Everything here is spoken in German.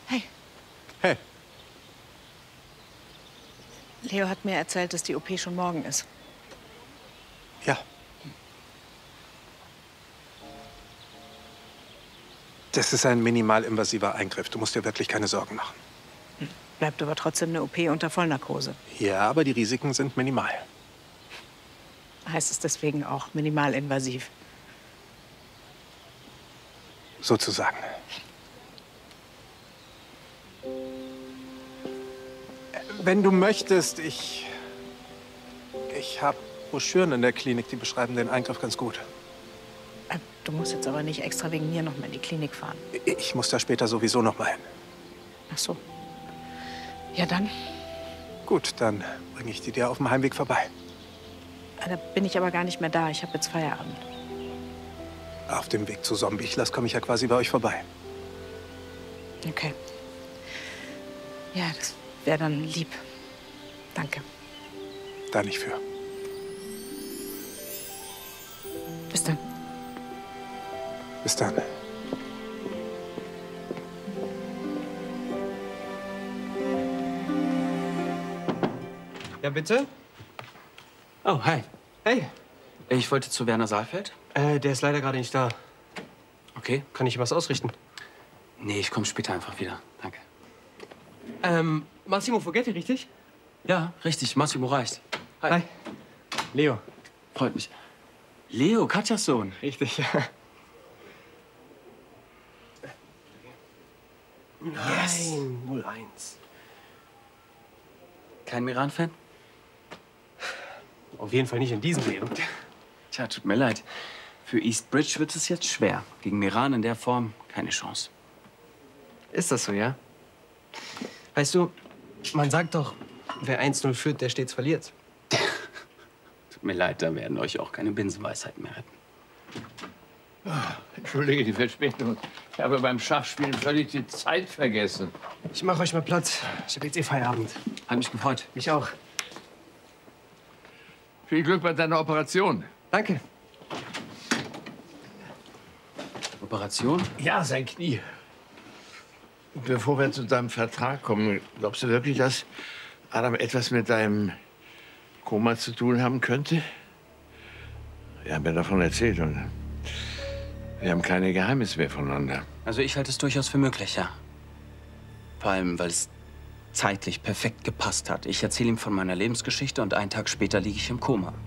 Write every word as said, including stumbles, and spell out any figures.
Hey. Hey. Leo hat mir erzählt, dass die O P schon morgen ist. Ja. Das ist ein minimalinvasiver Eingriff. Du musst dir wirklich keine Sorgen machen. Bleibt aber trotzdem eine O P unter Vollnarkose. Ja, aber die Risiken sind minimal. Heißt es deswegen auch minimalinvasiv? Sozusagen. Wenn du möchtest, ich... Ich habe Broschüren in der Klinik, die beschreiben den Eingriff ganz gut. Du musst jetzt aber nicht extra wegen mir noch mal in die Klinik fahren. Ich muss da später sowieso noch mal hin. Ach so. Ja, dann. Gut, dann bringe ich die dir auf dem Heimweg vorbei. Da bin ich aber gar nicht mehr da. Ich habe jetzt Feierabend. Auf dem Weg zu Zombie-Lass komme ich ja quasi bei euch vorbei. Okay. Ja, das wäre dann lieb. Danke. Da nicht für. Bis dann. Bis dann. Ja, bitte? Oh, hi. Hey. Ich wollte zu Werner Saalfeld. Äh, der ist leider gerade nicht da. Okay. Kann ich was ausrichten? Nee, ich komme später einfach wieder. Danke. Ähm, Massimo Fogetti, richtig? Ja, richtig. Massimo reicht. Hi. Hi. Leo. Freut mich. Leo, Katjas Sohn. Richtig, ja. Yes. Nein, null eins. Kein Meran-Fan? Auf jeden Fall nicht in diesem Leben. Tja, tut mir leid. Für East Bridge wird es jetzt schwer. Gegen Meran in der Form keine Chance. Ist das so, ja? Weißt du, man sagt doch, wer eins null führt, der stets verliert. Tut mir leid, da werden euch auch keine Binsenweisheiten mehr retten. Oh, entschuldige die Verspätung. Ich habe beim Schachspielen völlig die Zeit vergessen. Ich mache euch mal Platz. Ich habe jetzt eh Feierabend. Hat mich gefreut. Mich auch. Viel Glück bei deiner Operation. Danke. Operation? Ja, sein Knie. Bevor wir zu deinem Vertrag kommen, glaubst du wirklich, dass Adam etwas mit deinem Koma zu tun haben könnte? Wir haben mir davon erzählt und wir haben keine Geheimnisse mehr voneinander. Also ich halte es durchaus für möglich, ja. Vor allem, weil es zeitlich perfekt gepasst hat. Ich erzähle ihm von meiner Lebensgeschichte und einen Tag später liege ich im Koma.